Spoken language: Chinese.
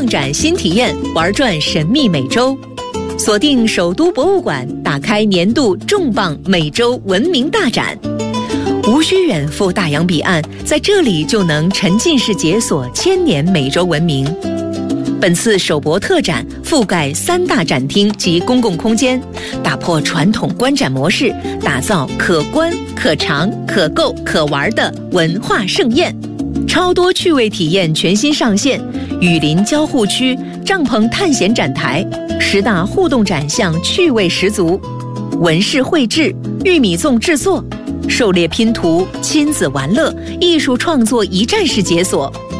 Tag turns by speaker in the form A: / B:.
A: 放展新体验，玩转神秘美洲。锁定首都博物馆，打开年度重磅美洲文明大展。无需远赴大洋彼岸，在这里就能沉浸式解锁千年美洲文明。本次首博特展覆盖3大展厅及公共空间，打破传统观展模式，打造可观、可尝、可购、可玩的文化盛宴。超多趣味体验全新上线，雨林交互区、帐篷探险展台，10大互动展项趣味十足，纹饰绘制、玉米粽制作、狩猎拼图、亲子玩乐、艺术创作一站式解锁，